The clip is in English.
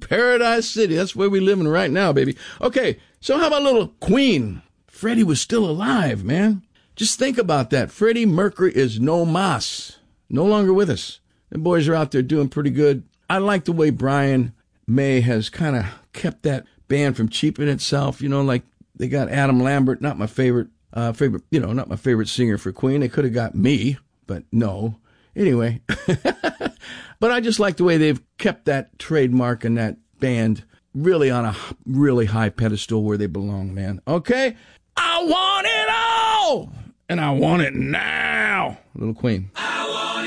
Paradise City. That's where we living right now, baby. Okay, so how about a little Queen? Freddie was still alive, man. Just think about that. Freddie Mercury is no mas. No longer with us. The boys are out there doing pretty good. I like the way Brian May has kind of kept that band from cheaping itself. You know, like they got Adam Lambert, not my favorite, not my favorite singer for Queen. They could have got me, but no. Anyway, but I just like the way they've kept that trademark and that band really on a really high pedestal where they belong, man. Okay? I want it all! And I want it now. Little Queen.